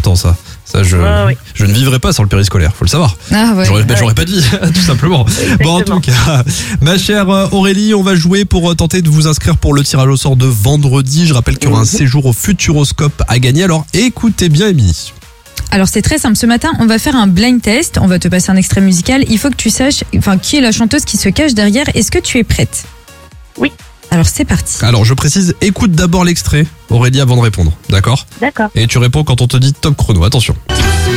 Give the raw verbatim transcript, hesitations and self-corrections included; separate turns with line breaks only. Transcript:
important ça. Ça, je,
Ouais, oui.
je ne vivrai pas sans le périscolaire, faut le savoir.
Ah ouais.
J'aurais, bah,
Ouais.
j'aurais pas de vie, tout simplement. Bon, en tout cas, ma chère Aurélie, on va jouer pour tenter de vous inscrire pour le tirage au sort de vendredi. Je rappelle qu'il y aura un séjour au Futuroscope à gagner. Alors, écoutez bien, Émilie.
Alors c'est très simple, ce matin on va faire un blind test, on va te passer un extrait musical, il faut que tu saches enfin, qui est la chanteuse qui se cache derrière, est-ce que tu es prête?
Oui.
Alors c'est parti.
Alors, je précise, écoute d'abord l'extrait, Aurélie, avant de répondre, d'accord?
D'accord.
Et tu réponds quand on te dit top chrono, attention.